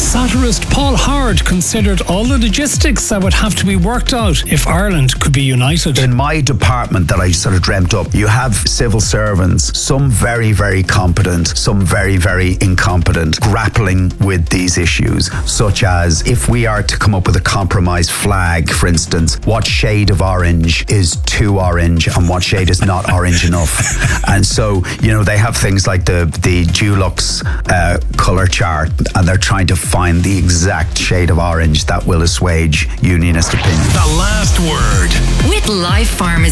Satirist Paul Howard considered all the logistics that would have to be worked out if Ireland could be united. In my department that I sort of dreamt up, you have civil servants, some very, very competent, some very, very incompetent, grappling with these issues, such as if we are to come up with a compromise flag, for instance, what shade of orange is too orange and what shade is not orange enough. And so, you know, they have things like the Dulux colour chart, and they're trying to find the exact shade of orange that will assuage unionist opinion. The last word. With Life Pharmacy.